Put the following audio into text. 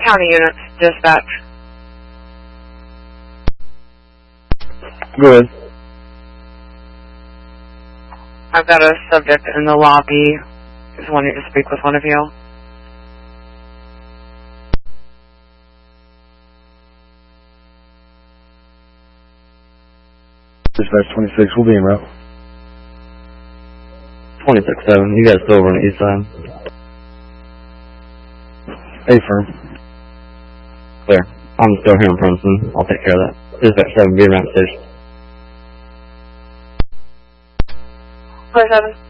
County units, dispatch. Go ahead. I've got a subject in the lobby who's wanting to speak with one of you. Dispatch 26, we'll be en route. 26-7, you guys still over on the east side? A-firm. Clear. I'm still here in Princeton. I'll take care of that. Dispatch 7, be around the station. Clear 7.